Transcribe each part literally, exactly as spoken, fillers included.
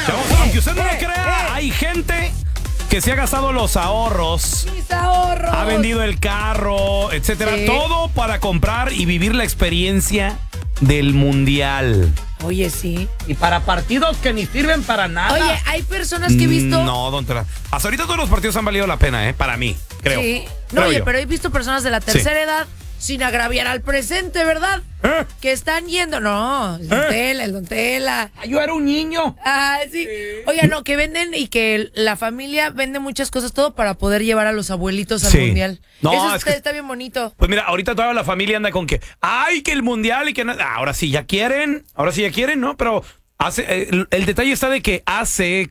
Chavos, aunque usted no lo crea, hay gente que se ha gastado los ahorros. ¡Mis ahorros! Ha vendido el carro, etcétera. Sí. Todo para comprar y vivir la experiencia del Mundial. Oye, sí. Y para partidos que ni sirven para nada. Oye, hay personas que he visto... No, don Tela. Hasta ahorita todos los partidos han valido la pena, ¿eh? Para mí, creo. Sí. No, creo oye, yo. pero he visto personas de la tercera sí. edad, sin agraviar al presente, ¿verdad? ¿Eh? Que están yendo... No, el Don ¿Eh? Tela, el Don Tela. Yo era un niño. Ah, sí. sí. Oye, no, que venden y que la familia vende muchas cosas, todo para poder llevar a los abuelitos al sí. Mundial. No, Eso es está, que... está bien bonito. Pues mira, ahorita toda la familia anda con que, ay, que el Mundial y que no... Ahora sí ya quieren, ahora sí ya quieren, ¿no? Pero hace, el, el detalle está de que hace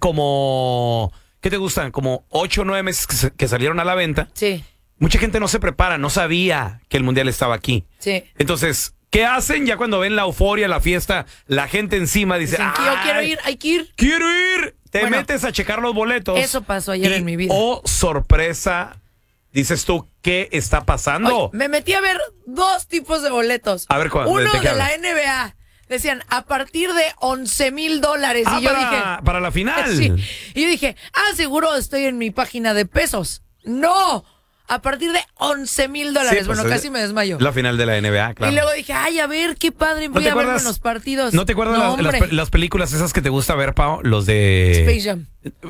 como, ¿qué te gustan? Como ocho o nueve meses que, se, que salieron a la venta. Sí. Mucha gente no se prepara, no sabía que el Mundial estaba aquí. Sí. Entonces, ¿qué hacen? Ya cuando ven la euforia, la fiesta, la gente encima dice, Dicen que yo quiero ir, hay que ir. ¡Quiero ir! Te bueno, metes a checar los boletos. Eso pasó ayer y, en mi vida. Oh, sorpresa. Dices tú, ¿qué está pasando? Oye, me metí a ver dos tipos de boletos. A ver, ¿cuál? Uno ¿de, de, de la N B A. Decían, a partir de once mil dólares. Ah, y yo para, dije... para la final. Sí. Y yo dije, ah, seguro estoy en mi página de pesos. ¡No! A partir de once mil dólares. Sí, pues, bueno, casi me desmayo. La final de la N B A, claro. Y luego dije, ay, a ver, qué padre, voy ¿No a ver los partidos. ¿No te acuerdas no, las, las, las películas esas que te gusta ver, Pau? Los de... Space Jam.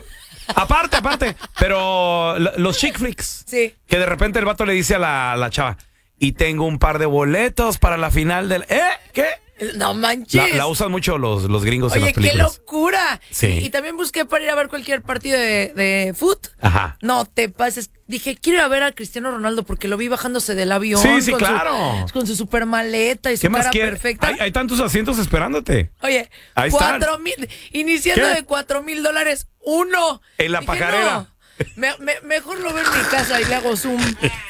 Aparte, aparte. Pero los chick flicks. Sí. Que de repente el vato le dice a la, a la chava, y tengo un par de boletos para la final del... ¿Eh? ¿Qué? No manches. La, la usan mucho los, los gringos. Oye, en las películas. qué locura. Sí. Y, y también busqué para ir a ver cualquier partido de, de foot. Ajá. No te pases. Dije, quiero ir a ver a Cristiano Ronaldo porque lo vi bajándose del avión. Sí, sí, con claro. Su, con su super maleta y su ¿Qué más cara quieres? perfecta. Hay, hay tantos asientos esperándote. Oye, Ahí cuatro están. mil, iniciando ¿Qué? de cuatro mil dólares, uno. En la Dije, pajarera. no, me, me, mejor lo veo en mi casa y le hago zoom.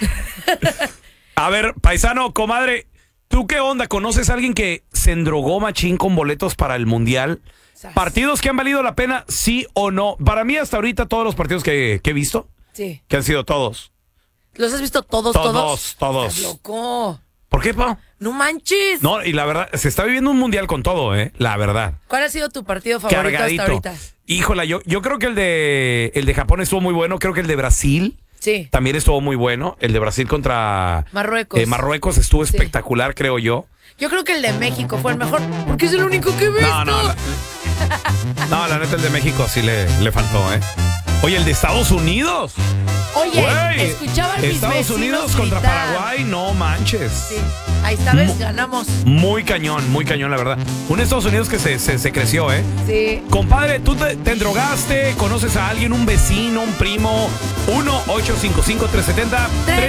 A ver, paisano, comadre, ¿tú qué onda? ¿Conoces a alguien que se endrogó machín con boletos para el Mundial? ¿Sabes? ¿Partidos que han valido la pena, sí o no? Para mí, hasta ahorita, todos los partidos que, que he visto, Sí. que han sido todos. ¿Los has visto todos, Todos, todos? todos. Estás loco. ¿Por qué, Pau? No manches. No, y la verdad, se está viviendo un Mundial con todo, ¿eh? La verdad. ¿Cuál ha sido tu partido favorito Cargadito. hasta ahorita? Híjola, yo, yo creo que el de, el de Japón estuvo muy bueno. Creo que el de Brasil Sí. también estuvo muy bueno. El de Brasil contra Marruecos. eh, Marruecos estuvo Sí. espectacular, creo yo. Yo creo que el de México fue el mejor, porque es el único que he visto. No, no, la, no, la neta el de México sí le, le faltó, ¿eh? Oye, el de Estados Unidos. Oye, Güey, escuchaba a mis Estados vecinos Unidos contra gritar. Paraguay, no manches. Sí, ahí esta vez ganamos. Muy cañón, muy cañón, la verdad. Un Estados Unidos que se, se, se creció, ¿eh? Sí. Compadre, tú te, te endrogaste, conoces a alguien, un vecino, un primo. uno ocho cinco cinco tres siete cero tres